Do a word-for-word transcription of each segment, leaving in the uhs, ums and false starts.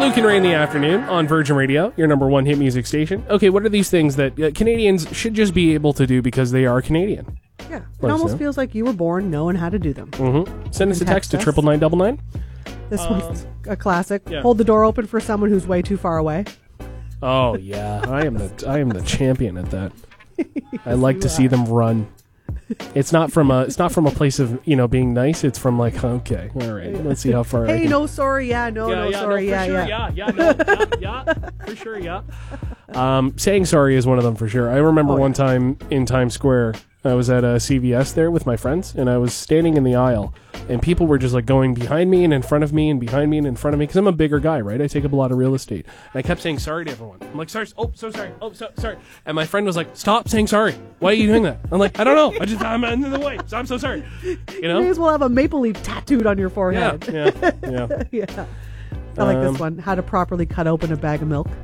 Luke and Ray in the afternoon on Virgin Radio, your number one hit music station. Okay, what are these things that uh, Canadians should just be able to do because they are Canadian? Yeah, it Let us almost know. feels like you were born knowing how to do them. Mm-hmm. Send us a Text text to us. triple nine double nine. This Um, one's a classic. yeah. Hold the door open for someone who's way too far away. Oh yeah, I am the I am the champion at that. I like you to see are. them run. It's not from a it's not from a place of you know being nice. It's from like okay, all right, let's see how far. I Hey, can- no, sorry, yeah, no, no, sorry, for yeah, sure, yeah. yeah, yeah, no, yeah, yeah, for sure, yeah. Um, saying sorry is one of them for sure. I remember Oh, one yeah. time in Times Square, I was at a C V S there with my friends, and I was standing in the aisle, and people were just like going behind me and in front of me and behind me and in front of me because I'm a bigger guy, right? I take up a lot of real estate. And I kept saying sorry to everyone. I'm like, sorry, oh, so sorry, oh, so sorry. And my friend was like, stop saying sorry. Why are you doing that? I'm like, I don't know. I just I'm in the way, so I'm so sorry. You You know? may as well have a maple leaf tattooed on your Yeah, forehead. yeah, yeah. Yeah. I like Um, this one. How to properly cut open a bag of milk.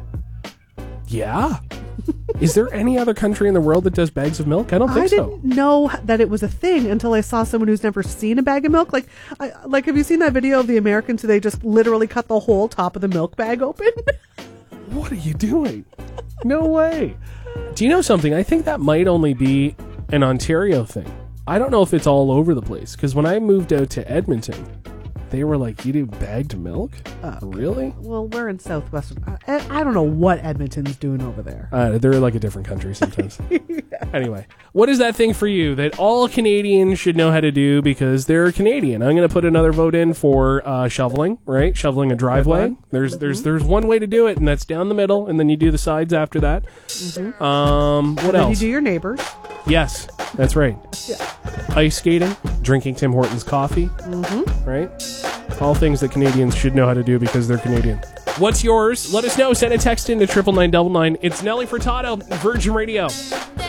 Yeah. Is there any other country in the world that does bags of milk? I don't think I so. didn't know that it was a thing until I saw someone who's never seen a bag of milk. Like, I, like, have you seen that video of the Americans who they just literally cut the whole top of the milk bag open? What are you doing? No way. Do you know something? I think that might only be an Ontario thing. I don't know if it's all over the place. Because when I moved out to Edmonton, they were like, you do bagged milk? Oh. Really? Well, we're in southwestern. I, I don't know what Edmonton's doing over there. Uh, they're like a different country sometimes. Anyway, what is that thing for you that all Canadians should know how to do because they're Canadian? I'm going to put another vote in for uh, shoveling, right? Shoveling a driveway. one. There's there's there's one way to do it, and that's down the middle, and then you do the sides after that. Um, what Then you else? do your neighbors. Yes, that's right. Yeah. Ice skating, drinking Tim Hortons coffee, Mm-hmm. right? All things that Canadians should know how to do because they're Canadian. What's yours? Let us know. Send a text in to triple nine double nine. It's Nelly Furtado, Virgin Radio.